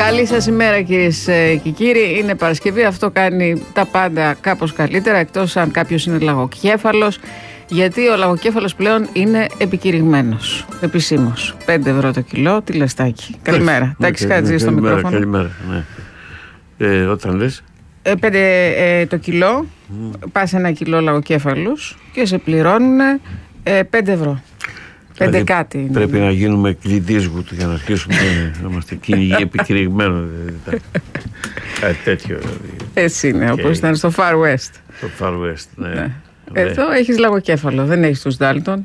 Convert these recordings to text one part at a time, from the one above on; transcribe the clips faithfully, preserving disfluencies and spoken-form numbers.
Καλή σας ημέρα κυρίες και κύριοι. Είναι Παρασκευή, αυτό κάνει τα πάντα κάπως καλύτερα, εκτός αν κάποιος είναι λαγοκέφαλος, γιατί ο λαγοκέφαλος πλέον είναι επικηρυγμένος επισήμως. πέντε ευρώ το κιλό, τι λες Τάκη? Καλημέρα. Τάκης Χατζής στο μικρόφωνο. Καλημέρα, ναι. Ε, όταν λες ε, πέντε ε, το κιλό, mm. πας ένα κιλό λαγοκέφαλους και σε πληρώνουν ε, πέντε ευρώ. Πέντε δηλαδή, κάτι είναι. Πρέπει να γίνουμε κλειδίσγουτ για να αρχίσουμε να είμαστε κυνηγοί επικηρυγμένοι. Κάτι τέτοιο. Δηλαδή. Έτσι είναι, okay. Όπως ήταν στο Far West. Το Far West, ναι. ναι. Εδώ ναι. Έχεις λαγοκέφαλο, δεν έχεις τους Ντάλτον.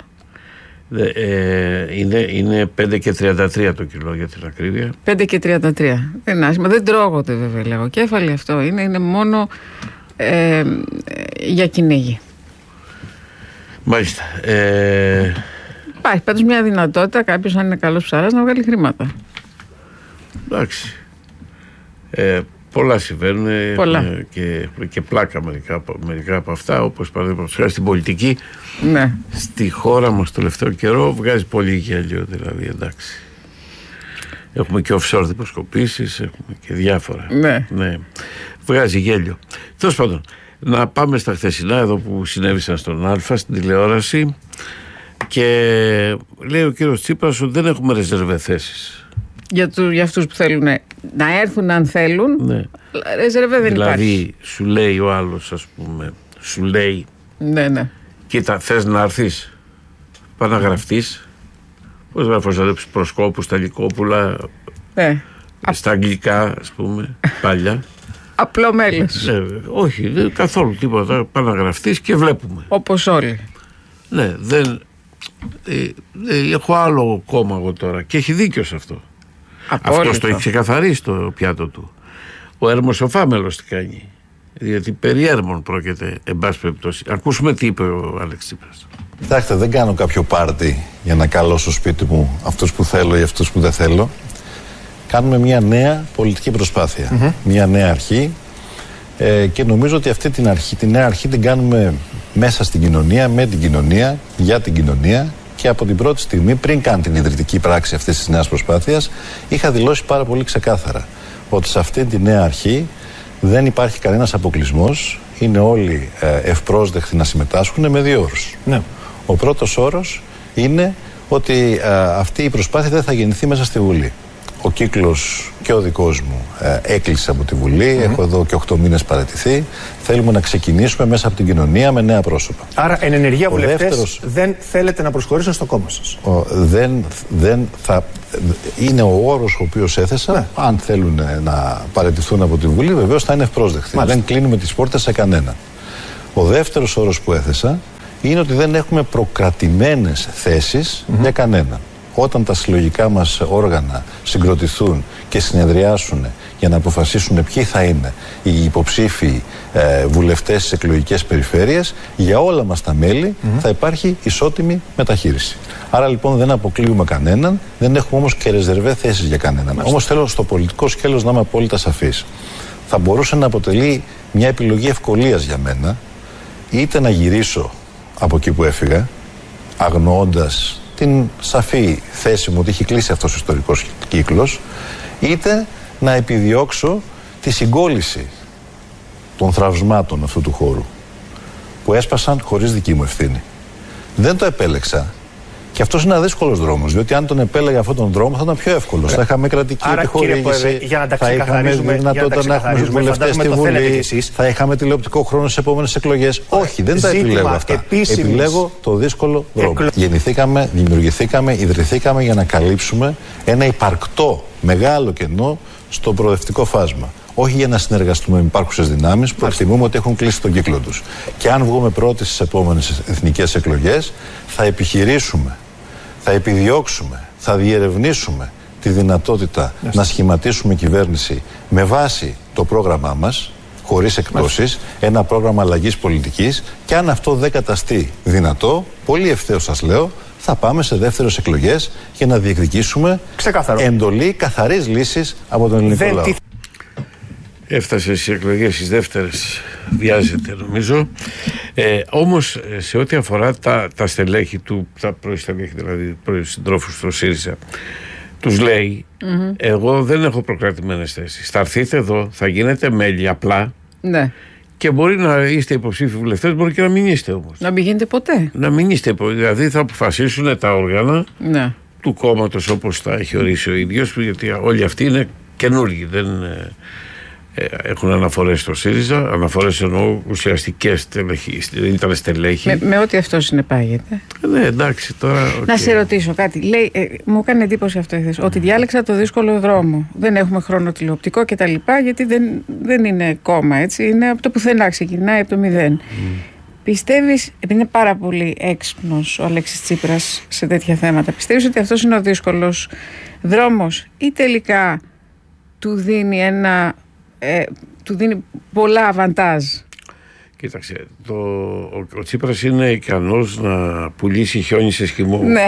Ε, είναι, είναι πέντε και τριάντα τρία το κιλό για την ακρίβεια. πέντε και τριάντα τρία. Δεν είναι άσχημα. Δεν τρώγονται βέβαια λαγοκέφαλοι, αυτό είναι. Είναι μόνο ε, για κυνήγι. Μάλιστα. Ε, Υπάρχει πάντως μια δυνατότητα κάποιος, αν είναι καλός ψαράς, να βγάλει χρήματα. Εντάξει. Ε, πολλά συμβαίνουν πολλά. Και, και πλάκα μερικά, μερικά από αυτά, όπως παραδείγματος χάρη στην πολιτική. Ναι. Στη χώρα μας το τελευταίο καιρό βγάζει πολύ γέλιο, δηλαδή, εντάξει. Έχουμε και offshore δημοσκοπήσεις, έχουμε και διάφορα. Ναι. ναι. Βγάζει γέλιο. Τέλος πάντων, να πάμε στα χθεσινά εδώ που συνέβησαν στον Α, στην τηλεόραση. Και λέει ο κύριος Τσίπρας ότι δεν έχουμε ρεζερβέ θέσεις. Για, του, για αυτούς που θέλουν να έρθουν αν θέλουν, ναι. Ρεζερβέ δεν δηλαδή, υπάρχει. Δηλαδή σου λέει ο άλλος, ας πούμε, σου λέει ναι, ναι. Κοίτα, θες να έρθεις, πά να γραφτείς. Πώς γράφω να δέψεις προσκόπους, στα Λυκόπουλα, ναι. Στα αγγλικά, ας πούμε, παλιά. Απλό μέλος. Ναι, όχι, δεν, καθόλου τίποτα. Πά να γραφτείς και βλέπουμε. Όπως όλοι. Ναι, δεν... Ε, ε, έχω άλλο κόμμα εγώ τώρα και έχει δίκιο σε αυτό. Απόλυτο. Αυτός το έχει ξεκαθαρίσει το πιάτο του. Ο Έρμος ο Φάμελος τι κάνει? Γιατί περί Έρμων πρόκειται, εν πάση περιπτώσει. Ακούσουμε τι είπε ο Άλεξ Τσίπρας. Κοιτάξτε, δεν κάνω κάποιο πάρτι για να καλώ στο σπίτι μου αυτούς που θέλω ή αυτούς που δεν θέλω. Κάνουμε μια νέα πολιτική προσπάθεια. Mm-hmm. Μια νέα αρχή. Ε, και νομίζω ότι αυτή την αρχή, τη νέα αρχή την κάνουμε μέσα στην κοινωνία, με την κοινωνία, για την κοινωνία, και από την πρώτη στιγμή, πριν καν την ιδρυτική πράξη αυτής της νέας προσπάθειας, είχα δηλώσει πάρα πολύ ξεκάθαρα ότι σε αυτή τη νέα αρχή δεν υπάρχει κανένας αποκλεισμός, είναι όλοι ε, ευπρόσδεκτοι να συμμετάσχουν με δύο όρους. Ναι. Ο πρώτος όρος είναι ότι ε, αυτή η προσπάθεια δεν θα γεννηθεί μέσα στη Βουλή. Ο κύκλος και ο δικός μου ε, έκλεισε από τη Βουλή. Mm-hmm. Έχω εδώ και οκτώ μήνες παραιτηθεί. Θέλουμε να ξεκινήσουμε μέσα από την κοινωνία με νέα πρόσωπα. Άρα, εν ενεργεία βουλευτές δεύτερος... δεν θέλετε να προσχωρήσουν στο κόμμα σας? Ο, δεν, δεν θα... Είναι ο όρος ο οποίος έθεσα. Ναι. Αν θέλουν να παραιτηθούν από τη Βουλή, βεβαίως θα είναι ευπρόσδεκτοι. Μάλιστα. Δεν κλείνουμε τις πόρτες σε κανέναν. Ο δεύτερος όρος που έθεσα είναι ότι δεν έχουμε προκρατημένες θέσεις mm-hmm. για κανέναν. Όταν τα συλλογικά μας όργανα συγκροτηθούν και συνεδριάσουν για να αποφασίσουν ποιοι θα είναι οι υποψήφοι ε, βουλευτές στις εκλογικές περιφέρειες, για όλα μας τα μέλη mm-hmm. θα υπάρχει ισότιμη μεταχείριση. Άρα λοιπόν δεν αποκλείουμε κανέναν, δεν έχουμε όμως και ρεζερβέ θέσεις για κανέναν. Μάλιστα. Όμως θέλω στο πολιτικό σκέλος να είμαι απόλυτα σαφής. Θα μπορούσε να αποτελεί μια επιλογή ευκολίας για μένα, είτε να γυρίσω από εκεί που έφυγα, αγνοώντας την σαφή θέση μου ότι έχει κλείσει αυτός ο ιστορικός κύκλος, είτε να επιδιώξω τη συγκόλληση των θραυσμάτων αυτού του χώρου που έσπασαν χωρίς δική μου ευθύνη. Δεν το επέλεξα. Και αυτός είναι ένα δύσκολος δρόμος, διότι αν τον επέλεγα αυτόν τον δρόμο θα ήταν πιο εύκολος. Ε, θα είχαμε κρατική άρα, επιχορήγηση, για να τα θα είχαμε δυνατότητα να έχουμε τους βουλευτές στη Βουλή, θα είχαμε τηλεοπτικό χρόνο στις επόμενες εκλογές. Όχι, δεν τα επιλέγω αυτά. Επίσημης. Επιλέγω το δύσκολο δρόμο. Εκλο... Γεννηθήκαμε, δημιουργηθήκαμε, ιδρυθήκαμε για να καλύψουμε ένα υπαρκτό μεγάλο κενό στο προοδευτικό φάσμα. Όχι για να συνεργαστούμε με υπάρχουσες δυνάμεις που εκτιμούμε ότι έχουν κλείσει τον κύκλο τους. Και αν βγούμε πρώτοι στις επόμενες εθνικές εκλογές, θα επιχειρήσουμε, θα επιδιώξουμε, θα διερευνήσουμε τη δυνατότητα Μάλιστα. να σχηματίσουμε κυβέρνηση με βάση το πρόγραμμά μας, χωρίς εκπτώσεις, ένα πρόγραμμα αλλαγής πολιτικής, και αν αυτό δεν καταστεί δυνατό, πολύ ευθέως σας λέω, θα πάμε σε δεύτερες εκλογές για να διεκδικήσουμε Ξεκάθαρο. εντολή καθαρής λύσης από τον ελληνικό δεν... λαό. Έφτασε στις εκλογές στις δεύτερες, βιάζεται νομίζω. Ε, όμως σε ό,τι αφορά τα, τα στελέχη του, τα πρώην στελέχη δηλαδή, πρώην συντρόφους του ΣΥΡΙΖΑ, τους λέει mm-hmm. εγώ δεν έχω προκρατημένες θέσεις. Θα έρθείτε εδώ, θα γίνετε μέλη απλά. Ναι. Και μπορεί να είστε υποψήφιοι βουλευτές, μπορεί και να μην είστε όμως. Να μην γίνετε ποτέ. Να μην είστε ποτέ. Δηλαδή θα αποφασίσουν τα όργανα ναι. του κόμματος όπως τα έχει ορίσει ο ίδιος, γιατί όλοι αυτοί είναι καινούργοι. Δεν ε, έχουν αναφορές στο ΣΥΡΙΖΑ. Αναφορές εννοώ ουσιαστικές στελέχη. Δεν ήταν στελέχη. Με, με ό,τι αυτό συνεπάγεται. Ε, ναι, εντάξει τώρα. Okay. Να σε ρωτήσω κάτι. Λέει, ε, μου έκανε εντύπωση αυτό εχθές, ότι διάλεξα το δύσκολο δρόμο. Δεν έχουμε χρόνο τηλεοπτικό κτλ. Γιατί δεν, δεν είναι κόμμα, έτσι. Είναι από το πουθενά, ξεκινάει από το μηδέν. Mm. Πιστεύεις, επειδή είναι πάρα πολύ έξυπνος ο Αλέξης Τσίπρας σε τέτοια θέματα, πιστεύεις ότι αυτός είναι ο δύσκολος δρόμος ή τελικά του δίνει ένα. Ε, του δίνει πολλά αβαντάζ? Κοίταξε, το, ο, ο Τσίπρας είναι ικανός να πουλήσει χιόνι σε σκημό. Ναι.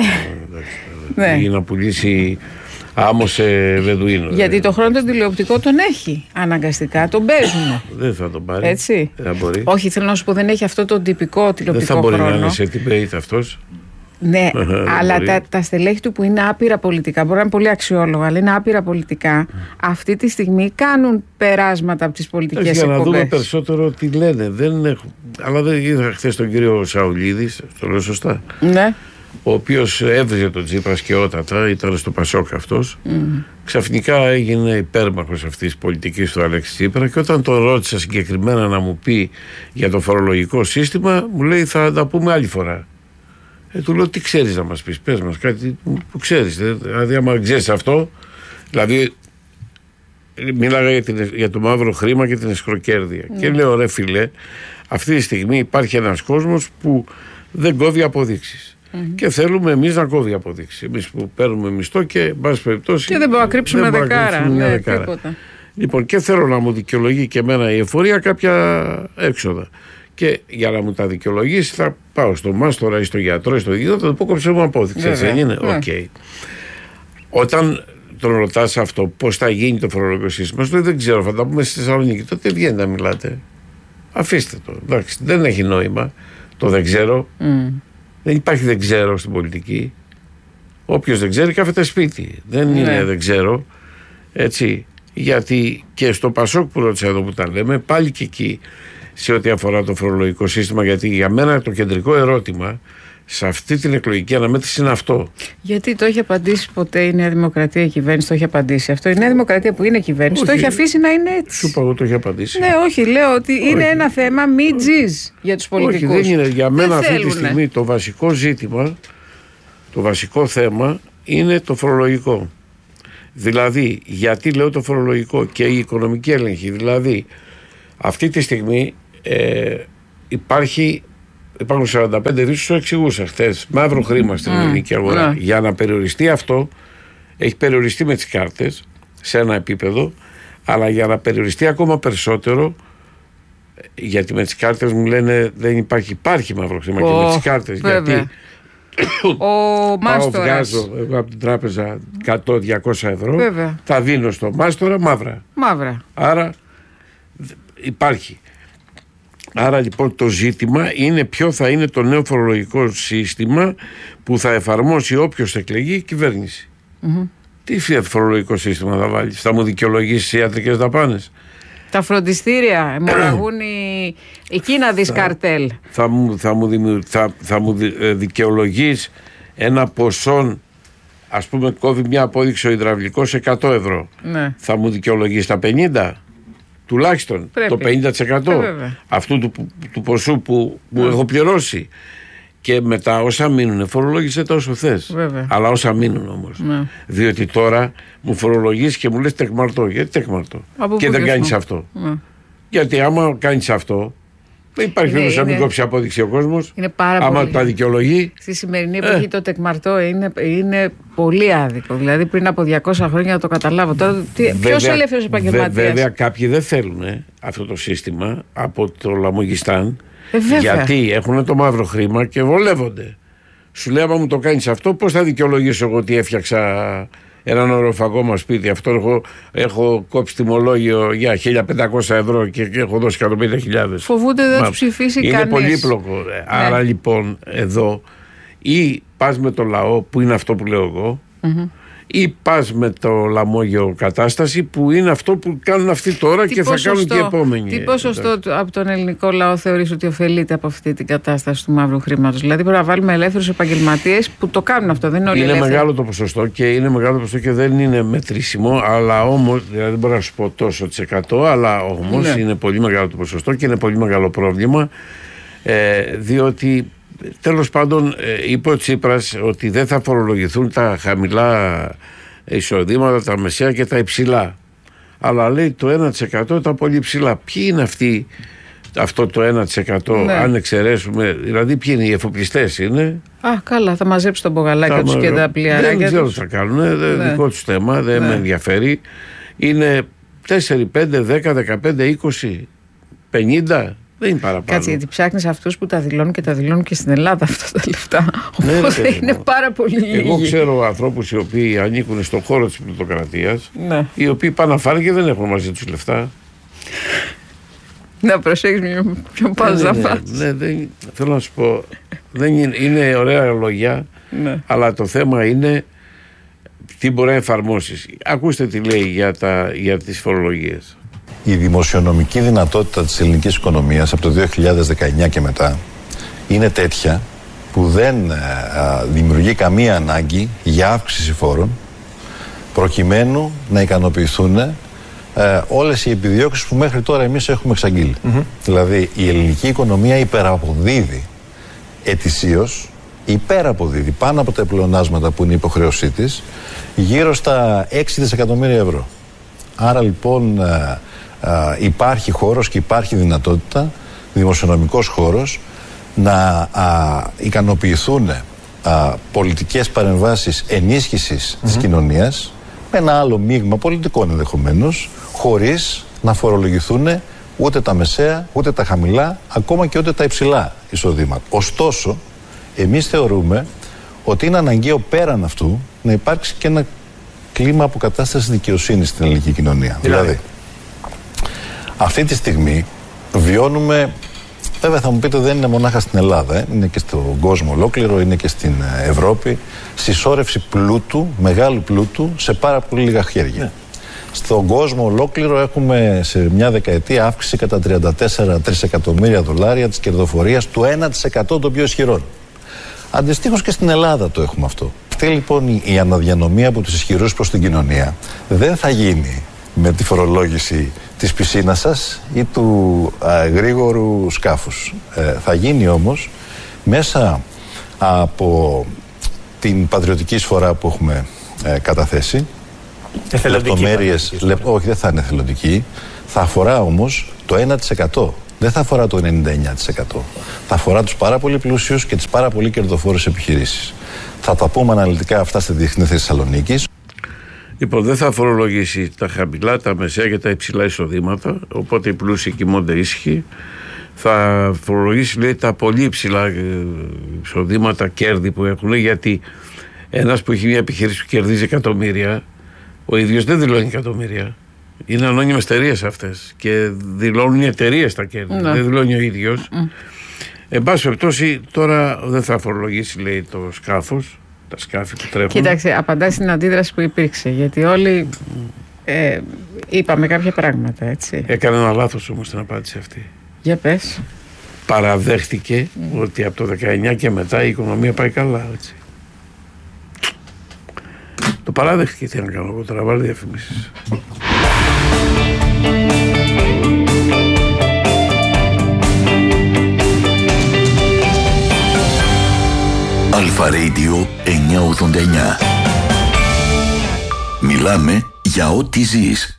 Ναι. Ή να πουλήσει άμμο σε βεδουίνο. Γιατί το χρόνο τον τηλεοπτικό τον έχει αναγκαστικά, τον παίζουν. Δεν θα τον πάρει. Έτσι. Δεν μπορεί. Όχι, θέλω να σου πω, δεν έχει αυτό το τυπικό τηλεοπτικό χρόνο. Δεν θα μπορεί χρόνο. Να είναι σε debate αυτός. Ναι, αλλά τα, τα στελέχη του που είναι άπειρα πολιτικά, μπορεί να είναι πολύ αξιόλογα, αλλά είναι άπειρα πολιτικά, mm. αυτή τη στιγμή κάνουν περάσματα από τις πολιτικές εκπομπές. Για να δούμε περισσότερο τι λένε. Δεν έχω... Αλλά δεν είδα χθες τον κύριο Σαουλίδη, το λέω σωστά. Ναι. Ο οποίος έβριζε τον Τσίπρα σκαιότατα, ήταν στο Πασόκ αυτός. Mm. Ξαφνικά έγινε υπέρμαχος αυτής της πολιτικής του Αλέξη Τσίπρα και όταν τον ρώτησα συγκεκριμένα να μου πει για το φορολογικό σύστημα, μου λέει θα τα πούμε άλλη φορά. Ε, του λέω τι ξέρεις να μας πεις, πες μας κάτι που ξέρεις. Δηλαδή άμα ξέρεις αυτό, δηλαδή μίλαγα για, την, για το μαύρο χρήμα και την εσχροκέρδεια. Mm. Και λέω ρε φίλε, αυτή τη στιγμή υπάρχει ένας κόσμος που δεν κόβει αποδείξεις. Mm-hmm. Και θέλουμε εμείς να κόβει αποδείξεις. Εμείς που παίρνουμε μισθό και εν πάση περιπτώσει. Και δεν μπορούμε να κρύψουμε δεκάρα. Ναι, δεκάρα. Λοιπόν, και θέλω να μου δικαιολογεί και εμένα η εφορία κάποια έξοδα. Και για να μου τα δικαιολογήσει, θα πάω στο μάστορα ή στο γιατρό ή στο διοικητή, θα του πω κόψε μου απόδειξη. Έτσι δεν είναι? Οκ. Okay. Όταν τον ρωτάς αυτό, πώς θα γίνει το φορολογικό σύστημα, σου λέει δεν ξέρω, θα τα πούμε στη Θεσσαλονίκη. Τότε βγαίνει να μιλάτε. Αφήστε το. Εντάξει, δεν έχει νόημα το δεν ξέρω. Mm. Δεν υπάρχει δεν ξέρω στην πολιτική. Όποιος δεν ξέρει, κάθεται σπίτι. Δεν mm. είναι δεν ξέρω. Έτσι. Γιατί και στο Πασόκ που ρώτησα εδώ που τα λέμε, πάλι και εκεί. Σε ό,τι αφορά το φορολογικό σύστημα, γιατί για μένα το κεντρικό ερώτημα σε αυτή την εκλογική αναμέτρηση είναι αυτό. Γιατί το έχει απαντήσει ποτέ η Νέα Δημοκρατία, η κυβέρνηση το έχει απαντήσει αυτό? Η Νέα Δημοκρατία που είναι κυβέρνηση όχι, το έχει αφήσει να είναι έτσι. Σου είπα εγώ το έχει απαντήσει. Ναι, όχι, λέω ότι όχι. είναι ένα θέμα μη τζιζ για τους πολιτικούς. Όχι, δεν είναι. Για μένα αυτή τη στιγμή το βασικό ζήτημα, το βασικό θέμα είναι το φορολογικό. Δηλαδή, γιατί λέω το φορολογικό και η οικονομική έλεγχη. Δηλαδή, αυτή τη στιγμή ε, υπάρχει, υπάρχουν σαράντα πέντε δις, σου εξηγούσα χθες, μαύρο χρήμα στην mm. ελληνική αγορά. Mm. Για να περιοριστεί αυτό, έχει περιοριστεί με τις κάρτες σε ένα επίπεδο, αλλά για να περιοριστεί ακόμα περισσότερο, γιατί με τις κάρτες μου λένε δεν υπάρχει, υπάρχει μαύρο χρήμα oh, και με τις κάρτες. Βέβαια. Γιατί ο πάω, βγάζω εγώ από την τράπεζα εκατό διακόσια ευρώ, βέβαια. Τα δίνω στο μάστορα μαύρα. Μαύρα. Άρα υπάρχει. Άρα λοιπόν το ζήτημα είναι ποιο θα είναι το νέο φορολογικό σύστημα που θα εφαρμόσει όποιος εκλεγεί η κυβέρνηση. Mm-hmm. Τι φορολογικό σύστημα θα βάλεις? Θα μου δικαιολογήσει οι ιατρικές δαπάνες? Τα φροντιστήρια αιμορραγούν οι... εκεί να δεις καρτέλ. Θα μου, θα μου, δημιου... θα, θα μου δικαιολογείς ένα ποσό, ας πούμε κόβει μια απόδειξη ο υδραυλικός εκατό ευρώ. Ναι. Θα μου δικαιολογείς τα πενήντα? Τουλάχιστον πρέπει. Το πενήντα τοις εκατό ε, αυτού του, του ποσού που, που mm. έχω πληρώσει. Και μετά όσα μείνουν, φορολόγησε τα όσο θες. Βέβαια. Αλλά όσα μείνουν όμως. Ναι. Διότι τώρα μου φορολογείς και μου λες τεκμαρτώ. Γιατί τεκμαρτώ? Και δεν κάνεις αυτό. Ναι. Γιατί άμα κάνεις αυτό, δεν υπάρχει λόγος να μην κόψει απόδειξη ο κόσμος. Είναι πάρα άμα πολύ. Τα δικαιολογεί. Στη σημερινή εποχή ε. το τεκμαρτώ είναι, είναι πολύ άδικο. Δηλαδή πριν από διακόσια χρόνια να το καταλάβω. Τώρα, ποιος ελεύθερος επαγγελματίας? Βέβαια κάποιοι δεν θέλουν ε, αυτό το σύστημα από το Λαμογιστάν. Ε, γιατί έχουν το μαύρο χρήμα και βολεύονται. Σου λέει, άμα μου το κάνεις αυτό, πώς θα δικαιολογήσω εγώ ότι έφτιαξα έναν οροφαγό μας σπίτι? Αυτό έχω, έχω κόψει τιμολόγιο για χίλια πεντακόσια ευρώ και έχω δώσει εκατόν πενήντα χιλιάδες. Φοβούνται δεν τους ψηφίσει είναι κανείς. Είναι πολύπλοκο. Ναι. Άρα λοιπόν εδώ ή πας με το λαό που είναι αυτό που λέω εγώ, mm-hmm. ή πας με το λαμόγιο κατάσταση που είναι αυτό που κάνουν αυτοί τώρα τι και θα κάνουν και οι επόμενοι. Τι ποσοστό από τον ελληνικό λαό θεωρείς ότι ωφελείται από αυτή την κατάσταση του μαύρου χρήματος? Δηλαδή πρέπει να βάλουμε ελεύθερους επαγγελματίες που το κάνουν αυτό, δεν είναι όλοι ελεύθεροι. Είναι μεγάλο το ποσοστό και είναι μεγάλο το ποσοστό και δεν είναι μετρήσιμο, αλλά όμως, δηλαδή δεν μπορώ να σου πω τόσο της εκατό, αλλά όμως ναι. είναι πολύ μεγάλο το ποσοστό και είναι πολύ μεγάλο πρόβλημα, ε, διότι τέλος πάντων είπε ο Τσίπρας ότι δεν θα φορολογηθούν τα χαμηλά εισοδήματα, τα μεσαία και τα υψηλά. Αλλά λέει το ένα τοις εκατό τα πολύ υψηλά. Ποιοι είναι αυτοί, αυτό το ένα τοις εκατό, ναι. αν εξαιρέσουμε, δηλαδή ποιοι είναι οι εφοπλιστές είναι? Α, καλά, θα μαζέψει τον μπογαλάκια τους και τα πλοιαράκια. Δεν ξέρω τι θα κάνουν, δεν ναι. δικό τους θέμα, δεν ναι. με ενδιαφέρει. Είναι τέσσερα, πέντε, δέκα, δεκαπέντε, είκοσι, πενήντα. Δεν είναι παραπάνω. Κάτσε, γιατί ψάχνεις αυτούς που τα δηλώνουν και τα δηλώνουν και στην Ελλάδα αυτά τα λεφτά. Ναι, οπότε ναι, είναι πάρα πολύ λίγοι. Εγώ ξέρω ανθρώπους οι οποίοι ανήκουν στον χώρο της πλουτοκρατίας, ναι. οι οποίοι πάνε να φάνε και δεν έχουν μαζί τους λεφτά. Να προσέχεις ποιον πας να φας. Ναι, δεν, θέλω να σου πω, δεν είναι, είναι ωραία λόγια, ναι. αλλά το θέμα είναι τι μπορεί να εφαρμόσεις. Ακούστε τι λέει για, τα, για τις φορολογίες. Η δημοσιονομική δυνατότητα της ελληνικής οικονομίας από το δύο χιλιάδες δεκαεννιά και μετά είναι τέτοια που δεν α, δημιουργεί καμία ανάγκη για αύξηση φόρων προκειμένου να ικανοποιηθούν α, όλες οι επιδιώξεις που μέχρι τώρα εμείς έχουμε εξαγγείλει. Mm-hmm. Δηλαδή η ελληνική οικονομία υπεραποδίδει ετησίως, υπεραποδίδει πάνω από τα πλεονάσματα που είναι η υποχρέωσή της, γύρω στα έξι δισεκατομμύρια ευρώ. Άρα λοιπόν α, α, υπάρχει χώρος και υπάρχει δυνατότητα, δημοσιονομικός χώρος, να α, ικανοποιηθούν α, πολιτικές παρεμβάσεις ενίσχυσης mm-hmm. της κοινωνίας με ένα άλλο μείγμα πολιτικών ενδεχομένως, χωρίς να φορολογηθούν ούτε τα μεσαία, ούτε τα χαμηλά, ακόμα και ούτε τα υψηλά εισοδήματα. Ωστόσο, εμείς θεωρούμε ότι είναι αναγκαίο πέραν αυτού να υπάρξει και ένα κλίμα αποκατάστασης δικαιοσύνης στην ελληνική κοινωνία. Δηλαδή, δηλαδή αυτή τη στιγμή βιώνουμε, βέβαια θα μου πείτε δεν είναι μονάχα στην Ελλάδα, ε, είναι και στον κόσμο ολόκληρο, είναι και στην Ευρώπη, συσσόρευση πλούτου, μεγάλου πλούτου, σε πάρα πολύ λίγα χέρια. Yeah. Στον κόσμο ολόκληρο έχουμε σε μια δεκαετία αύξηση κατά τριάντα τέσσερα τρισεκατομμύρια δολάρια της κερδοφορίας του ένα τοις εκατό των πιο ισχυρών. Αντιστοίχως και στην Ελλάδα το έχουμε αυτό. Αυτή λοιπόν η αναδιανομή από τους ισχυρούς προς την κοινωνία δεν θα γίνει με τη φορολόγηση της πισίνας σας ή του α, γρήγορου σκάφους. Ε, θα γίνει όμως μέσα από την πατριωτική εισφορά που έχουμε ε, καταθέσει. Λεπτομέρειες, λεπ, όχι δεν θα είναι εθελοντική, θα αφορά όμως το ένα τοις εκατό. Δεν θα αφορά το ενενήντα εννέα τοις εκατό. Θα αφορά τους πάρα πολύ πλούσιους και τις πάρα πολύ κερδοφόρες επιχειρήσεις. Θα τα πούμε αναλυτικά αυτά στη Διεθνή Θεσσαλονίκης. Λοιπόν, δεν θα φορολογήσει τα χαμηλά, τα μεσαία και τα υψηλά εισοδήματα. Οπότε οι πλούσιοι κοιμώνται ήσυχοι. Θα φορολογήσει, λέει, τα πολύ υψηλά εισοδήματα, κέρδη που έχουν. Γιατί ένας που έχει μια επιχείρηση που κερδίζει εκατομμύρια, ο ίδιος δεν δηλώνει εκατομμύρια. Είναι ανώνυμες εταιρείες αυτές και δηλώνουν οι εταιρείες τα κέρδη. Ναι. Δεν δηλώνει ο ίδιος. Mm. Εν πάση περιπτώσει, τώρα δεν θα φορολογήσει, λέει, το σκάφος, τα σκάφη που τρέχουν. Κοίταξε, απαντάει στην αντίδραση που υπήρξε. Γιατί όλοι ε, είπαμε κάποια πράγματα, έτσι. Έκανε ένα λάθος όμως την απάντηση αυτή. Για πες. Παραδέχτηκε mm. ότι από το δεκαεννιά και μετά η οικονομία πάει καλά, έτσι. Το παράδεχτηκε, τι να κάνω εγώ τώρα, βάλει διαφημίσεις. Αλφα Radio εννιακόσια ογδόντα εννιά. Μιλάμε για ό,τι ζεις.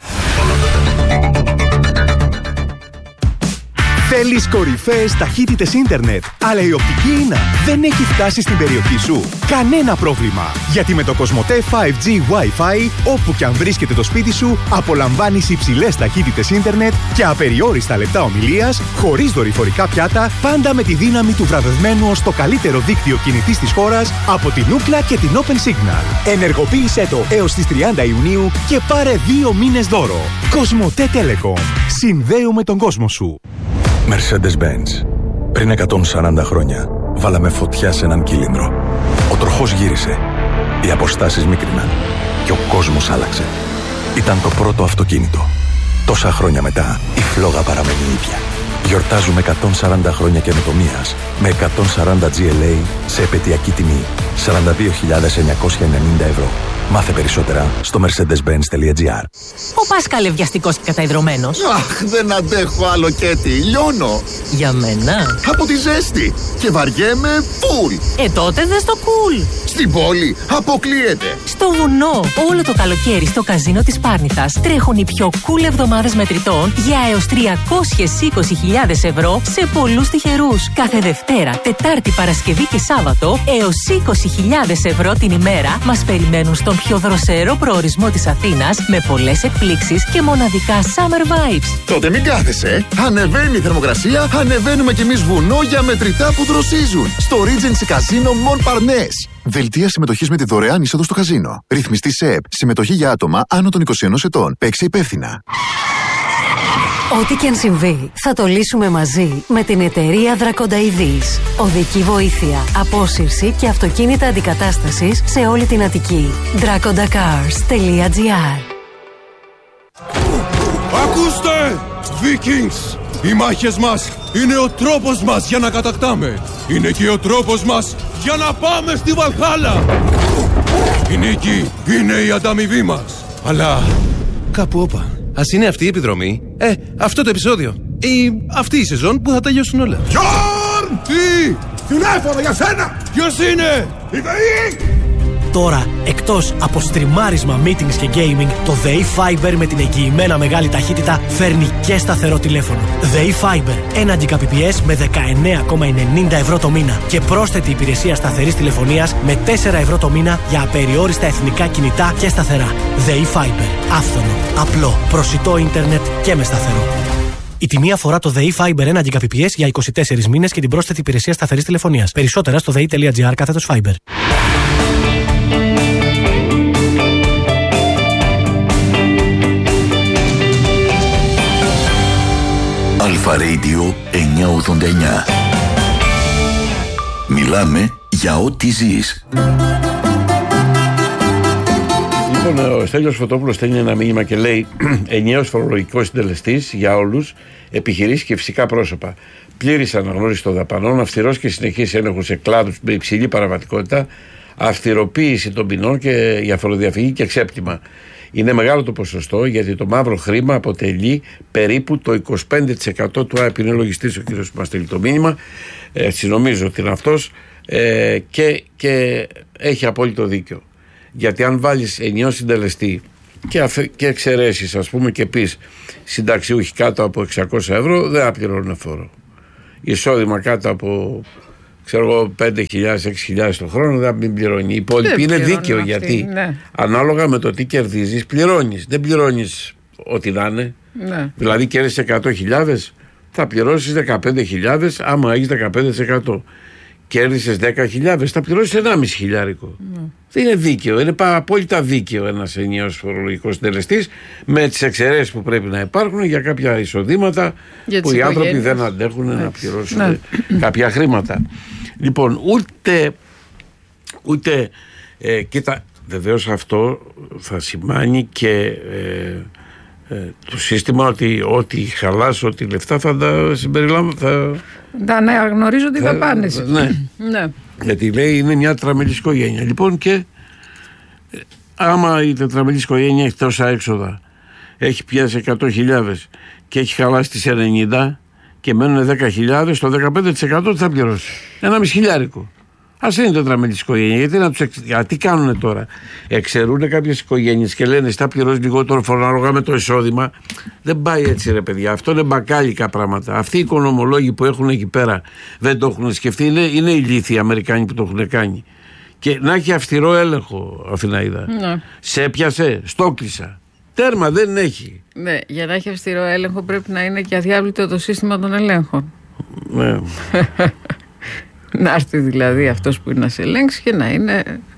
Θέλεις κορυφαίες ταχύτητες ίντερνετ, αλλά η οπτική ίνα δεν έχει φτάσει στην περιοχή σου? Κανένα πρόβλημα! Γιατί με το Κοσμοτέ φάιβ τζι Wi-Fi, όπου και αν βρίσκεται το σπίτι σου, απολαμβάνεις υψηλές ταχύτητες ίντερνετ και απεριόριστα λεπτά ομιλίας, χωρίς δορυφορικά πιάτα, πάντα με τη δύναμη του βραβευμένου ως το καλύτερο δίκτυο κινητής της χώρας από την Ookla και την Open Signal. Ενεργοποίησέ το έως τις τριάντα Ιουνίου και πάρε δύο μήνες δώρο. Κοσμοτέ Telecom. Συνδέουμε τον κόσμο σου. Mercedes-Benz. Πριν εκατόν σαράντα χρόνια βάλαμε φωτιά σε έναν κύλινδρο. Ο τροχός γύρισε. Οι αποστάσεις μίκριναν. και ο κόσμος άλλαξε. Ήταν το πρώτο αυτοκίνητο. Τόσα χρόνια μετά, η φλόγα παραμένει ίδια. Γιορτάζουμε εκατόν σαράντα χρόνια καινοτομίας με εκατόν σαράντα τζι ελ έι σε επαιτειακή τιμή σαράντα δύο χιλιάδες εννιακόσια ενενήντα ευρώ. Μάθε περισσότερα στο mercedes benz τελεία gr. Ο Πάσχαλ βιαστικός και καταϊδρωμένος. Αχ, δεν αντέχω άλλο, Κέτι. Λιώνω. Για μένα. Από τη ζέστη. Και βαριέμαι full. Ε, τότε δες το cool. Στην πόλη αποκλείεται. Στο βουνό. Όλο το καλοκαίρι στο καζίνο της Πάρνηθας τρέχουν οι πιο cool εβδομάδες μετρητών για έως τριακόσιες είκοσι χιλιάδες ευρώ σε πολλούς τυχερούς. Κάθε Δευτέρα, Τετάρτη, Παρασκευή και Σάββατο έως είκοσι χιλιάδες ευρώ την ημέρα μας περιμένουν στον πιο δροσερό προορισμό της Αθήνας με πολλές εκπλήξεις και μοναδικά summer vibes. Τότε μην κάθεσαι. Ανεβαίνει η θερμοκρασία, ανεβαίνουμε κι εμείς βουνό για μετρητά που δροσίζουν. Στο Regency Casino Montparnasse. Δελτία συμμετοχής με τη δωρεάν είσοδο στο καζίνο. Ρυθμιστή ΣΕΠ. Συμμετοχή για άτομα άνω των είκοσι ενός ετών. Παίξε υπεύθυνα. Ό,τι και αν συμβεί, θα το λύσουμε μαζί με την εταιρεία Δρακονταειδής. Οδική βοήθεια, απόσυρση και αυτοκίνητα αντικατάστασης σε όλη την Αττική. δράκοντακάρς τελεία gr. Ακούστε! Vikings! Οι μάχες μας είναι ο τρόπος μας για να κατακτάμε. Είναι και ο τρόπος μας για να πάμε στη Βαλχάλα. Η νίκη είναι η ανταμοιβή μας. Αλλά κάπου όπα. Ας είναι αυτή η επιδρομή, ε, αυτό το επεισόδιο ή αυτή η σεζόν που θα τελειώσουν όλα. Γιόρν! Τι! Τηλέφωνο για σένα! Ποιος είναι? Η ΔΕΗ! Τώρα, εκτός από στριμάρισμα, meetings και gaming, το ΔΕΗ Fiber με την εγγυημένα μεγάλη ταχύτητα φέρνει και σταθερό τηλέφωνο. ΔΕΗ Fiber, ένα Gbps με δεκαεννέα κόμμα ενενήντα ευρώ το μήνα και πρόσθετη υπηρεσία σταθερής τηλεφωνίας με τέσσερα ευρώ το μήνα για απεριόριστα εθνικά κινητά και σταθερά. ΔΕΗ Fiber, άφθονο, απλό, προσιτό ίντερνετ και με σταθερό. Η τιμή αφορά το ΔΕΗ Fiber ένα Gbps για είκοσι τέσσερις μήνες και την πρόσθετη υπηρεσία σταθερής τηλεφωνίας. Περισσότερα στο δei τελεία gr κάθετος Fiber. Αλφα Radio εννιακόσια ογδόντα εννιά. Μιλάμε για ό,τι ζεις. Λοιπόν, ο Στέλιος Φωτόπουλος στέλνει ένα μήνυμα και λέει: ενιαίος φορολογικός συντελεστής για όλους, επιχειρήσεις και φυσικά πρόσωπα. Πλήρης αναγνώριση των δαπανών, αυστηρός και συνεχής έλεγχος σε κλάδους με υψηλή παραβατικότητα, αυστηροποίηση των ποινών και για φοροδιαφυγή και ξέπτυμα. Είναι μεγάλο το ποσοστό, γιατί το μαύρο χρήμα αποτελεί περίπου το είκοσι πέντε τοις εκατό του ΑΕΠ. Είναι λογιστής ο κύριος που μας στέλνει το μήνυμα. Έτσι νομίζω ότι είναι αυτός. Ε, και, και έχει απόλυτο δίκιο. Γιατί αν βάλεις ενιαίο συντελεστή και, αφε, και εξαιρέσεις, ας πούμε, και πεις συνταξιούχοι κάτω από εξακόσια ευρώ, δεν θα πληρώνουν φόρο. Εισόδημα κάτω από, ξέρω εγώ, πέντε χιλιάδες, έξι χιλιάδες το χρόνο, δεν θα πληρώνει. Η υπόλοιπη είναι δίκαιο, αυτή, γιατί ναι. ανάλογα με το τι κερδίζεις, πληρώνεις. Δεν πληρώνεις ό,τι να είναι. Ναι. Δηλαδή, κέρδισες εκατό χιλιάδες, θα πληρώσεις δεκαπέντε χιλιάδες άμα έχεις δεκαπέντε τοις εκατό. Κέρδισες δέκα χιλιάδες, θα πληρώσεις ενάμιση χιλιάρικο. Mm. Δεν είναι δίκαιο, είναι απόλυτα δίκαιο ένας ενιαίος φορολογικός συντελεστής, με τις εξαιρέσεις που πρέπει να υπάρχουν για κάποια εισοδήματα για που οι άνθρωποι δεν αντέχουν ναι. να πληρώσουν ναι. κάποια χρήματα. Λοιπόν, ούτε, ούτε ε, κοίτα, βεβαίως αυτό θα σημαίνει και ε, ε, το σύστημα ότι ό,τι χαλάσει, ό,τι λεφτά θα τα συμπεριλαμβάνει. Θα... Να αναγνωρίζω ότι θα πάνε. Ναι. ναι. Γιατί λέει είναι μια τετραμελής οικογένεια. Λοιπόν, και ε, άμα η τετραμελής οικογένεια έχει τόσα έξοδα, έχει πιάσει εκατό χιλιάδες και έχει χαλάσει τις ενενήντα και μένουν δέκα χιλιάδες, το δεκαπέντε τοις εκατό τι θα πληρώσει? Ένα μισή χιλιάρικο. Ας είναι τετραμελής οικογένεια. Γιατί να τους εξ... Α, τι κάνουν τώρα? Εξαιρούν κάποιες οικογένειες και λένε θα πληρώσει λιγότερο φόρο ανάλογα με το εισόδημα. Δεν πάει έτσι, ρε παιδιά. Αυτό είναι μπακάλικα πράγματα. Αυτοί οι οικονομολόγοι που έχουν εκεί πέρα δεν το έχουν σκεφτεί. Είναι, είναι ηλίθιοι οι Αμερικάνοι που το έχουν κάνει. Και να έχει αυστηρό έλεγχο, Αθηναίδα. Ναι. Σε έπιασε, στόκλισα. Τέρμα, δεν έχει. Ναι, για να έχει αυστηρό έλεγχο πρέπει να είναι και αδιάβλητο το σύστημα των ελέγχων. Ναι. Να έρθει δηλαδή αυτός που είναι να σε ελέγξει και να είναι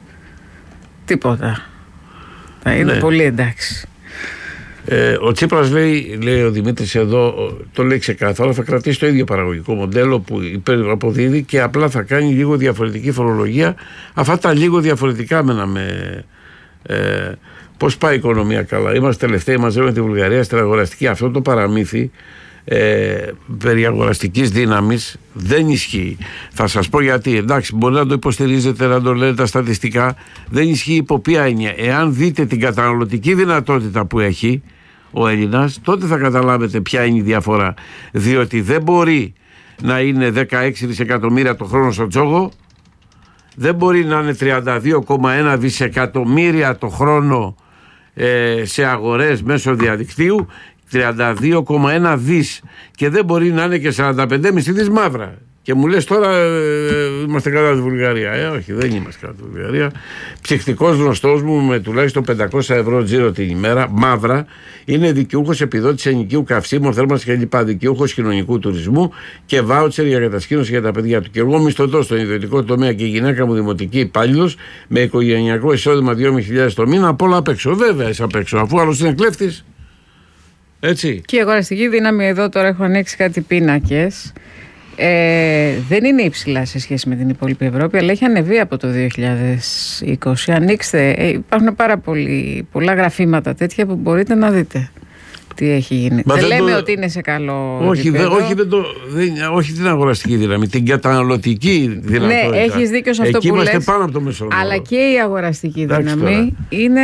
τίποτα. Να είναι ναι. πολύ εντάξει. Ε, ο Τσίπρας λέει, λέει ο Δημήτρης εδώ, το λέει ξεκάθαρα, θα κρατήσει το ίδιο παραγωγικό μοντέλο που αποδίδει και απλά θα κάνει λίγο διαφορετική φορολογία. Αυτά τα λίγο διαφορετικά μένα με, ε, Πώς πάει η οικονομία καλά? Είμαστε τελευταίοι μαζί με τη Βουλγαρία στην αγοραστική. Αυτό το παραμύθι ε, περί αγοραστικής δύναμης δεν ισχύει. Θα σας πω γιατί. Εντάξει, μπορεί να το υποστηρίζετε, να το λέτε τα στατιστικά. Δεν ισχύει υπό ποια έννοια? Εάν δείτε την καταναλωτική δυνατότητα που έχει ο Έλληνας, τότε θα καταλάβετε ποια είναι η διαφορά. Διότι δεν μπορεί να είναι δεκαέξι δισεκατομμύρια το χρόνο στο τζόγο, δεν μπορεί να είναι τριάντα δύο κόμμα ένα δισεκατομμύρια το χρόνο ε, σε αγορές μέσω διαδικτύου, τριάντα δύο κόμμα ένα δις, και δεν μπορεί να είναι και σαράντα πέντε κόμμα πέντε δις μαύρα. Και μου λες τώρα ε, είμαστε κατά τη Βουλγαρία. Ε, όχι, δεν είμαστε κατά τη Βουλγαρία. Ψυχτικός γνωστός μου με τουλάχιστον πεντακόσια ευρώ τζίρο την ημέρα, μαύρα, είναι δικαιούχος επιδότησης ενοικίου καυσίμων, θέρμανσης κλπ. Δικαιούχος κοινωνικού τουρισμού και βάουτσερ για κατασκήνωση για τα παιδιά του. Και εγώ μισθωτός στον ιδιωτικό τομέα και η γυναίκα μου δημοτική υπάλληλος με οικογενειακό εισόδημα δυόμισι χιλιάδες το μήνα, απ' όλα απ' έξω. Βέβαια είσαι απ' έξω, αφού άλλος είναι κλέφτης. Έτσι. Και η αγοραστική δύναμη, εδώ τώρα έχω ανοίξει κάτι πίνακες. Ε, δεν είναι υψηλά σε σχέση με την υπόλοιπη Ευρώπη, αλλά έχει ανεβεί από το δύο χιλιάδες είκοσι. Ανοίξτε, ε, υπάρχουν πάρα πολύ, πολλά γραφήματα τέτοια που μπορείτε να δείτε τι έχει γίνει. Μα δεν, δεν λέμε το... ότι είναι σε καλό όχι, δε, όχι, δεν το, δεν, όχι την αγοραστική δύναμη, την καταναλωτική δυνατότητα. Ναι, έχεις δίκιο σε αυτό. Εκεί που λες. Είμαστε πάνω από το μέσο όρο. Αλλά και η αγοραστική δύναμη είναι,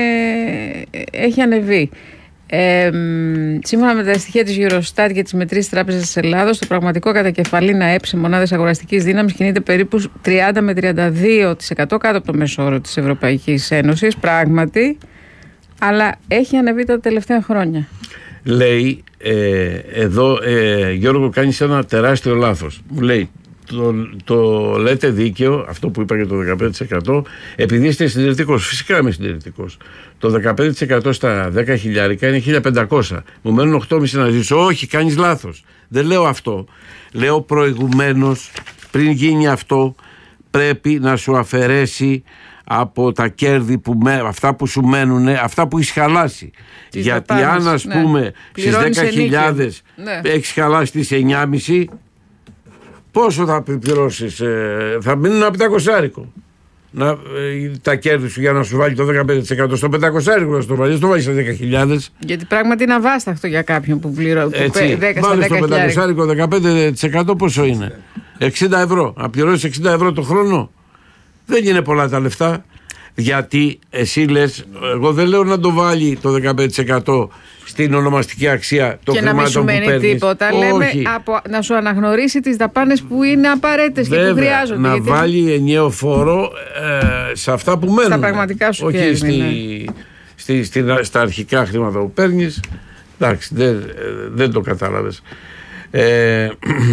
έχει ανεβεί. Ε, σύμφωνα με τα στοιχεία της Eurostat και της Μετρήσης Τράπεζας της Ελλάδος, το πραγματικό κατακεφαλήν ΑΕΠ σε μονάδες αγοραστικής δύναμης κινείται περίπου τριάντα με τριάντα δύο τοις εκατό κάτω από το μέσο όρο της Ευρωπαϊκής Ένωσης, πράγματι, αλλά έχει ανεβεί τα τελευταία χρόνια. Λέει, ε, εδώ ε, Γιώργο, κάνεις ένα τεράστιο λάθος. Μου λέει, το, το λέτε δίκαιο, αυτό που είπα για το δεκαπέντε τοις εκατό, επειδή είστε συντηρητικός. Φυσικά είμαι συντηρητικός. Το δεκαπέντε τοις εκατό στα δέκα χιλιάρικα είναι χίλια πεντακόσια. Μου μένουν οκτώ κόμμα πέντε να ζήσω. Όχι, κάνεις λάθος. Δεν λέω αυτό. Λέω προηγουμένως, πριν γίνει αυτό, πρέπει να σου αφαιρέσει από τα κέρδη που με, αυτά που σου μένουν, αυτά που έχεις χαλάσει. Τις Γιατί δαπάνες, αν ας ναι. πούμε στις δέκα χιλιάδες ναι. έχεις χαλάσει τις εννιά κόμμα πέντε, πόσο θα πληρώσεις? Ε, θα μείνουν ένα πεντακόσιάρικο. Να, ε, τα κέρδη σου για να σου βάλει το δεκαπέντε τοις εκατό στο πεντακόσιάρικο, να στο βάλει, το βάλει στα δέκα χιλιάδες. Γιατί πράγματι είναι αβάσταχτο για κάποιον που πληρώνει δέκα στα δέκα στο πεντακόσιάρικο δεκαπέντε τοις εκατό πόσο είναι? εξήντα ευρώ. Να πληρώσεις εξήντα ευρώ το χρόνο. Δεν είναι πολλά τα λεφτά. Γιατί εσύ λες, εγώ δεν λέω να το βάλει το δεκαπέντε τοις εκατό στην ονομαστική αξία των χρημάτων που παίρνεις. Και να μην σου μένει τίποτα. Λέμε από, να σου αναγνωρίσει τις δαπάνες που είναι απαραίτητες και που χρειάζονται. Να γιατί... βάλει ενιαίο φόρο ε, σε αυτά που μένουν. Στα πραγματικά σου όχι κέρδη, στη, ναι. στη, στη, στα αρχικά χρήματα που παίρνεις. Εντάξει, δεν, δεν το κατάλαβες. Ε,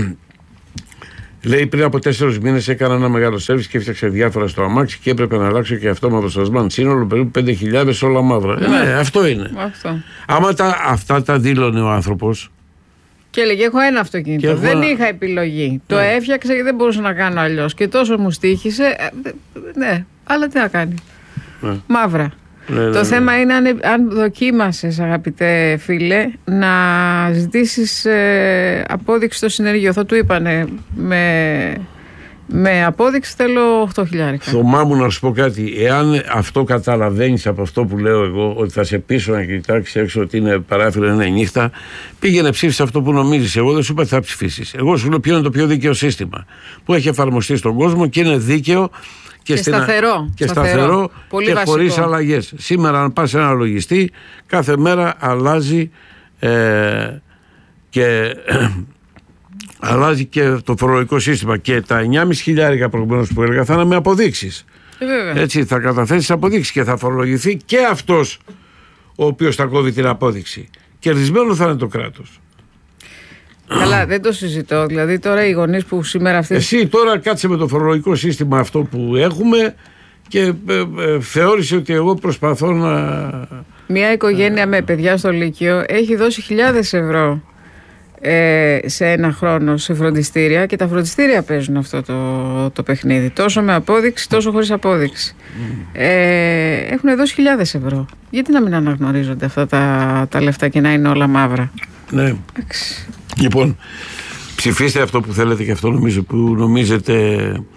Λέει, πριν από τέσσερις μήνες έκανα ένα μεγάλο σέρβις και έφτιαξα διάφορα στο αμάξι και έπρεπε να αλλάξω και αυτόματο σασμάν. Σύνολο περίπου πέντε χιλιάδες όλα μαύρα. Ναι, ναι, αυτό είναι. Αυτό. Άμα τα, αυτά τα δήλωνε ο άνθρωπος. Και έλεγε: έχω ένα αυτοκίνητο. Έχω... Δεν είχα επιλογή. Ναι. Το έφτιαξα και δεν μπορούσα να κάνω αλλιώς. Και τόσο μου στοίχησε. Ναι, αλλά τι να κάνει. Ναι. Μαύρα. Ναι, ναι, το ναι. θέμα είναι αν, αν δοκίμασες, αγαπητέ φίλε, να ζητήσεις ε, απόδειξη στο συνεργείο. Θα του είπανε με, με απόδειξη θέλω οκτώ χιλιάδες. Θωμά μου να σου πω κάτι. Εάν αυτό καταλαβαίνεις από αυτό που λέω εγώ, ότι θα σε πείσω να κοιτάξεις έξω ότι είναι παράθυρο, είναι νύχτα, πήγαινε ψήφισε αυτό που νομίζεις. Εγώ δεν σου είπα ότι θα ψηφίσεις. Εγώ σου λέω ποιο είναι το πιο δίκαιο σύστημα που έχει εφαρμοστεί στον κόσμο και είναι δίκαιο. Και, και σταθερό. Και σταθερό, σταθερό και χωρίς αλλαγές. Σήμερα, αν πας σε ένα λογιστή, κάθε μέρα αλλάζει ε, και αλλάζει και το φορολογικό σύστημα. Και τα εννιά κόμμα πέντε χιλιάρικα προηγουμένως που έλεγα θα είναι με αποδείξεις. Ε, Έτσι, θα καταθέσεις αποδείξεις και θα φορολογηθεί και αυτός ο οποίος θα κόβει την απόδειξη. Κερδισμένο θα είναι το κράτος. Καλά, δεν το συζητώ. Δηλαδή τώρα οι γονείς που σήμερα αυτές... Εσύ τώρα κάτσε με το φορολογικό σύστημα αυτό που έχουμε και ε, ε, θεώρησε ότι εγώ προσπαθώ να... Μια οικογένεια με παιδιά στο Λύκειο έχει δώσει χιλιάδες ευρώ ε, σε ένα χρόνο σε φροντιστήρια και τα φροντιστήρια παίζουν αυτό το, το παιχνίδι. Τόσο με απόδειξη, τόσο χωρίς απόδειξη. Mm. Ε, έχουν δώσει χιλιάδες ευρώ. Γιατί να μην αναγνωρίζονται αυτά τα, τα λεφτά και να είναι όλα μαύρα? Ναι. Λοιπόν, ψηφίστε αυτό που θέλετε και αυτό νομίζω, που νομίζετε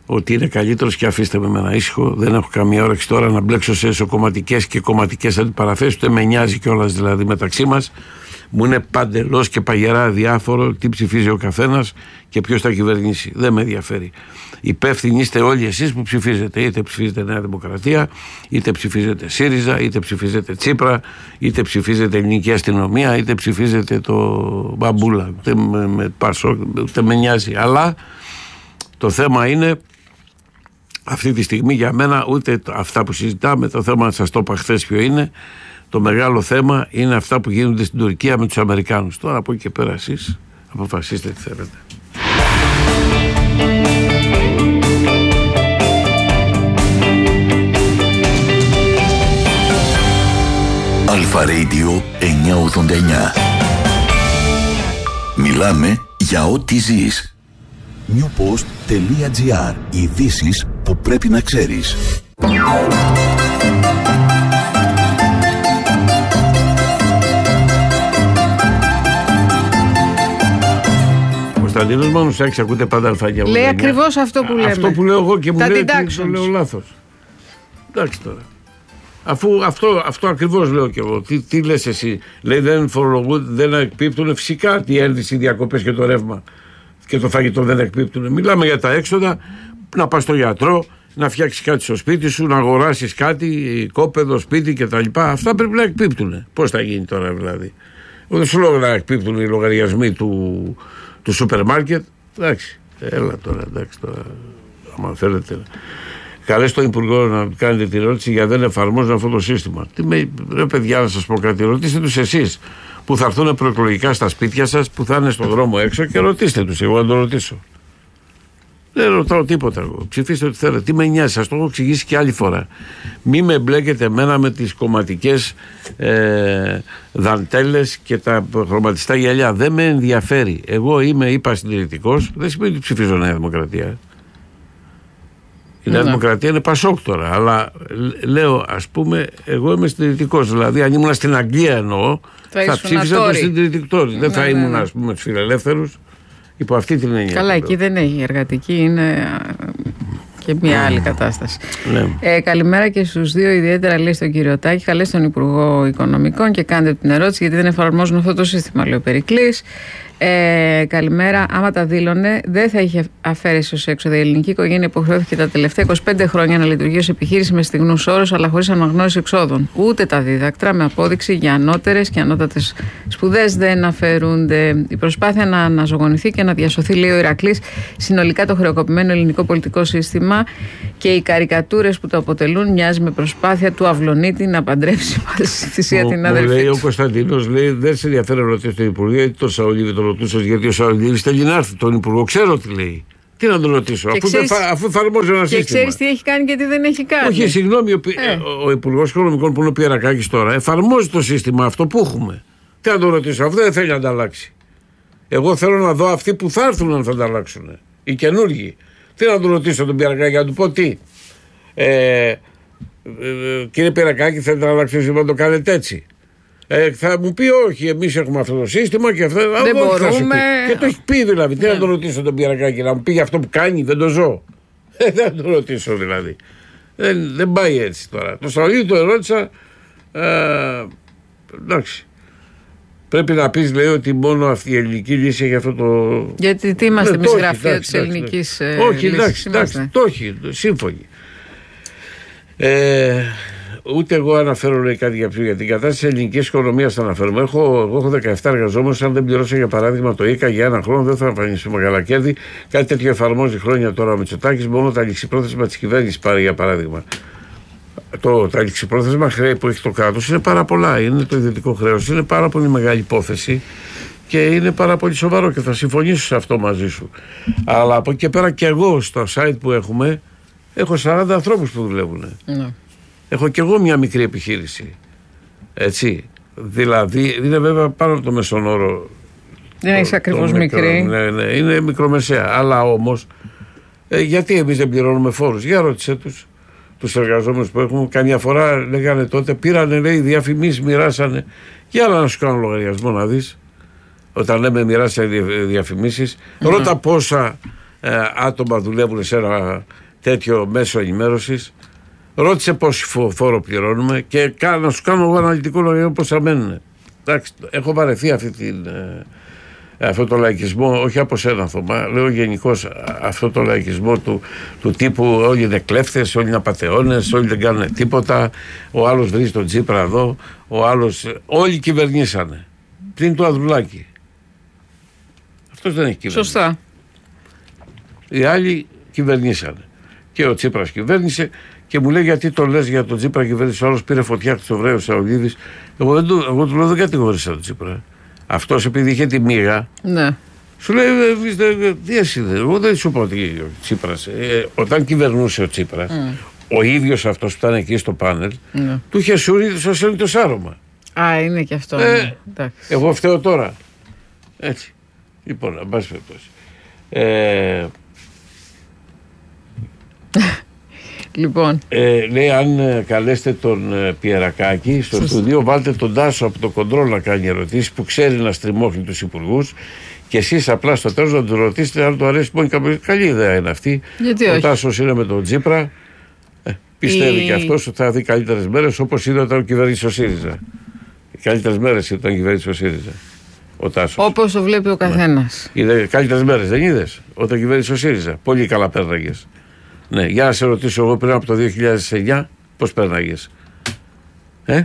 ότι είναι καλύτερος και αφήστε με ένα ήσυχο. Δεν έχω καμία όρεξη τώρα να μπλέξω σε εσωκομματικές και κομματικές αντιπαραθέσεις, ούτε με νοιάζει κιόλας δηλαδή μεταξύ μας. Μου είναι παντελώς και παγερά διάφορο τι ψηφίζει ο καθένας και ποιος θα κυβερνήσει. Δεν με ενδιαφέρει. Υπεύθυνοι είστε όλοι εσείς που ψηφίζετε. Είτε ψηφίζετε Νέα Δημοκρατία, είτε ψηφίζετε ΣΥΡΙΖΑ, είτε ψηφίζετε Τσίπρα, είτε ψηφίζετε Ελληνική Αστυνομία, είτε ψηφίζετε το Μπαμπούλα. Ούτε με, με Πασόκ, ούτε με νοιάζει. Αλλά το θέμα είναι αυτή τη στιγμή για μένα ούτε αυτά που συζητάμε. Το θέμα, σας το είπα χθες ποιο είναι. Το μεγάλο θέμα είναι αυτά που γίνονται στην Τουρκία με τους Αμερικάνους. Τώρα από εκεί και πέρα εσείς αποφασίστε τι θέλετε. Αλφα Radio εννιακόσια ογδόντα εννιά. Μιλάμε για ό,τι ζεις. newpost.gr. Ειδήσεις που πρέπει να ξέρεις. Κωνσταντίνος Μανουσάκης, ακούτε πάντα Αλφαγιά. Λέει ακριβώς αυτό που λέμε. Αυτό που λέω εγώ και μου τα λέει ότι το λέω λάθος. Εντάξει τώρα. Αφού αυτό, αυτό ακριβώς λέω και εγώ. Τι, τι λες εσύ? Λέει δεν φορολογούνται, δεν εκπίπτουν. Φυσικά η ένδυση, οι διακοπές και το ρεύμα και το φαγητό δεν εκπίπτουν. Μιλάμε για τα έξοδα, να πας στο γιατρό, να φτιάξεις κάτι στο σπίτι σου, να αγοράσεις κάτι, κόπεδο, σπίτι κτλ. Αυτά πρέπει να εκπίπτουν. Πώς θα γίνει τώρα δηλαδή? Εγώ δεν σου λέω να εκπίπτουν οι λογαριασμοί του, του σούπερ μάρκετ. Εντάξει, έλα τώρα, εντάξει τώρα, άμα θέλετε. Καλέστε τον Υπουργό να κάνετε την ερώτηση για δεν εφαρμόζουν αυτό το σύστημα. Τι με, ρε παιδιά, να σας πω κάτι, ρωτήστε τους εσείς που θα έρθουν προεκλογικά στα σπίτια σας, που θα είναι στον δρόμο έξω και ρωτήστε τους. Εγώ να το ρωτήσω. Δεν ρωτάω τίποτα εγώ. Ψηφίστε ό,τι θέλετε. Τι με νοιάζει, σας το έχω εξηγήσει και άλλη φορά. Μη με μπλέκετε εμένα με τις κομματικές ε, δαντέλες και τα χρωματιστά γυαλιά. Δεν με ενδιαφέρει. Εγώ είμαι, είπα, συντηρητικός. Δεν σημαίνει ότι ψηφίζω Νέα Δημοκρατία. Η Νέα Δημοκρατία είναι Πασόκ τώρα. Αλλά λέω, ας πούμε, εγώ είμαι συντηρητικός. Δηλαδή, αν ήμουν στην Αγγλία εννοώ, θα, θα ψήφιζα τον συντηρητικό. Ναι, δεν θα ναι, ήμουν, ναι. ας πούμε, τους φιλελεύθερους. Υπό αυτή την έννοια. Καλά, εκεί δεν έχει. Εργατική είναι και μια άλλη κατάσταση. Ναι. Ε, καλημέρα και στους δύο, ιδιαίτερα λέει στον κύριο Τάκη. Καλέστε τον Υπουργό Οικονομικών και κάντε την ερώτηση, γιατί δεν εφαρμόζουν αυτό το σύστημα, λέει ο Περικλής. Ε, καλημέρα. Άμα τα δήλωνε, δεν θα είχε αφαίρεση ως έξοδα. Η ελληνική οικογένεια υποχρεώθηκε τα τελευταία είκοσι πέντε χρόνια να λειτουργεί ως επιχείρηση με στιγνούς όρους, αλλά χωρίς αναγνώριση εξόδων. Ούτε τα δίδακτρα με απόδειξη για ανώτερες και ανώτατες σπουδές δεν αφαιρούνται. Η προσπάθεια να αναζωογονηθεί και να διασωθεί, λέει ο Ηρακλής, συνολικά το χρεοκοπημένο ελληνικό πολιτικό σύστημα και οι καρικατούρες που το αποτελούν μοιάζει με προσπάθεια του Αυλονίτη να παντρέψει πάλι στη θυσία την αδερφή του. Λέει ο Κωνσταντίνος, λέει, δεν σε ενδιαφέρει να ρωτήσει τον Υπουργό, γιατί το Σαουλίδη το ρωτούσε, γιατί ο Σαουλίδη θέλει να έρθει τον Υπουργό. Ξέρω τι λέει. Τι να τον ρωτήσω, αφού, ξέρεις, δεν, αφού εφαρμόζει ένα σύστημα. Και ξέρεις τι έχει κάνει και τι δεν έχει κάνει. Όχι, συγγνώμη, ο, ε. ο Υπουργός Οικονομικών που είναι ο Πιερακάκης τώρα εφαρμόζει το σύστημα αυτό που έχουμε. Τι να τον ρωτήσω, αυτό δεν θέλει να τα αλλάξει. Εγώ θέλω να δω αυτοί που θα έρθουν να θα τα αλλάξουν. Οι καινούργοι. Τι να τον ρωτήσω τον Πιερακάκη, να του πω τι. Ε, ε, ε, κύριε Πιερακάκη, θέλετε να αλλάξει το σύστημα, να το κάνετε έτσι. Ε, θα μου πει όχι, εμείς έχουμε αυτό το σύστημα και αυτό. Δεν α, μπορούμε. Και το έχει πει δηλαδή. Τι ναι. να τον ρωτήσω τον Πιερακάκη, να μου πει για αυτό που κάνει, δεν το ζω. Ε, δεν θα τον ρωτήσω δηλαδή. Δεν, δεν πάει έτσι τώρα. Το Σαουλίδη το ερώτησα. Ε, εντάξει. Πρέπει να πεις, λέει, ότι μόνο αυτή η ελληνική λύση έχει αυτό το. Γιατί τι είμαστε εμείς γραφείο της ελληνικής λύσης. Όχι, εντάξει, εντάξει, το έχει, σύμφωνοι. Ε, Ούτε εγώ αναφέρω, λέει, κάτι για πιο για την κατάσταση της ελληνικής οικονομίας. Θα αναφέρομαι. Έχω, εγώ έχω δεκαεπτά εργαζόμενους. Αν δεν πληρώσω για παράδειγμα το ΙΚΑ για ένα χρόνο, δεν θα εμφανιστεί μεγάλα κέρδη. Κάτι τέτοιο εφαρμόζει χρόνια τώρα ο Μητσοτάκης. Μόνο τα ληξιπρόθεσμα της κυβέρνησης πάρει για παράδειγμα. Το, τα ληξιπρόθεσμα χρέη που έχει το κράτος είναι πάρα πολλά. Είναι το ιδιωτικό χρέος. Είναι πάρα πολύ μεγάλη υπόθεση και είναι πάρα πολύ σοβαρό και θα συμφωνήσω σε αυτό μαζί σου. Αλλά από εκεί και πέρα και εγώ στο site που έχουμε έχω σαράντα ανθρώπους που δουλεύουν. Ναι. Έχω και εγώ μια μικρή επιχείρηση. Έτσι. Δηλαδή, είναι βέβαια πάνω από το μέσον όρο. Δεν έχει ακριβώς μικρή. Ναι, ναι, είναι μικρομεσαία. Αλλά όμως, ε, γιατί εμείς δεν πληρώνουμε φόρους? Για ρώτησε τους, τους εργαζόμενους που έχουμε. Καμιά φορά λέγανε τότε, πήρανε, λέει, διαφημίσεις, μοιράσανε. Για να σου κάνω λογαριασμό να δεις. Όταν λέμε μοιράσανε διαφημίσεις, mm. ρώτα πόσα ε, άτομα δουλεύουν σε ένα τέτοιο μέσο ενημέρωσης. Ρώτησε πόση φόρο πληρώνουμε και να σου κάνω εγώ αναλυτικό λογαριασμό πόσα μένουν. Εντάξει, έχω βαρεθεί αυτή την, ε, αυτό το λαϊκισμό, όχι από σένα Θωμά, λέω γενικώς αυτό το λαϊκισμό του, του τύπου όλοι είναι κλέφτες, όλοι είναι απατεώνες, όλοι δεν κάνουν τίποτα, ο άλλος βρίζει τον Τσίπρα εδώ, ο άλλος, όλοι κυβερνήσανε, πλην του Ανδρουλάκη. Αυτός δεν έχει κυβερνήσει. Σωστά. Οι άλλοι κυβερνήσανε και ο Τσίπρας κυβέρνησε. Και μου λέει γιατί το λες για τον Τσίπρα κυβέρνηση, ο άλλος πήρε φωτιά του Εβραίου Σαουδίδης. Εγώ, δεν του, εγώ του λέω δεν κατηγορήσα τον Τσίπρα. Αυτός επειδή είχε τη μοίγα. Ναι. Σου λέει, τι εσύ δεν. Εγώ δεν σου πω ότι ο Τσίπρας. Ε, όταν κυβερνούσε ο Τσίπρας, mm. ο ίδιος αυτός που ήταν εκεί στο πάνελ, mm. του είχε σουρεί στο σέλνει το σάρωμα. Α, είναι και αυτό. Ε, ναι. Εγώ φταίω τώρα. Έτσι. Λοιπόν, εν πάση περιπτώσει. Ε, Λοιπόν. Ε, λέει αν ε, καλέσετε τον ε, Πιερακάκη στο στούντιο, βάλτε τον Τάσο από το κοντρόλ να κάνει ερωτήσεις που ξέρει να στριμώχνει τους υπουργούς και εσείς απλά στο τέλος να του ρωτήσετε αν του αρέσει μόνο κάποιο. Καλή ιδέα είναι αυτή. Γιατί ο όχι. Τάσος είναι με τον Τσίπρα. Ε, πιστεύει Η... και αυτός ότι θα δει καλύτερες μέρες όπως είδε όταν κυβέρνησε ο ΣΥΡΙΖΑ. Οι καλύτερες μέρες ήταν όταν κυβέρνησε ο ΣΥΡΙΖΑ. Ο Τάσος. Όπως το βλέπει ο καθένας. Ναι. Είδε καλύτερες μέρες, δεν είδες όταν κυβέρνησε ο ΣΥΡΙΖΑ. Πολύ καλά πέρναγες. Ναι, για να σε ρωτήσω εγώ πριν από το δύο χιλιάδες εννιά πώς πέρναγες. Ε,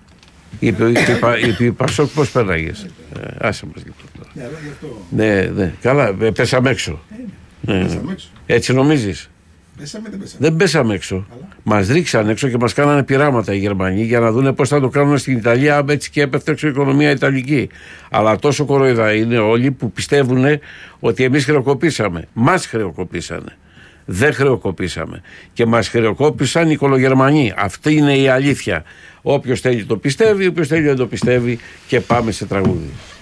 η Πασόκ πώς πέρναγες. Ε, άσε μας λοιπόν. Ναι, ναι, καλά, πέσαμε έξω. Ναι, ναι. Έτσι νομίζεις. Πέσαμε, δεν πέσαμε. Δεν πέσαμε έξω. Μας ρίξαν έξω και μας κάνανε πειράματα οι Γερμανοί για να δούνε πώς θα το κάνουν στην Ιταλία, έτσι και έπεφτε έξω η οικονομία Ιταλική. Αλλά τόσο κοροϊδά είναι όλοι που πιστεύουν ότι εμείς χρεοκοπήσαμε. Μας χρεοκοπήσανε. Δεν χρεοκοπήσαμε. Και μας χρεοκόπησαν οι κολογερμανοί. Αυτή είναι η αλήθεια. Όποιος θέλει το πιστεύει, όποιος θέλει δεν το πιστεύει και πάμε σε τραγούδι.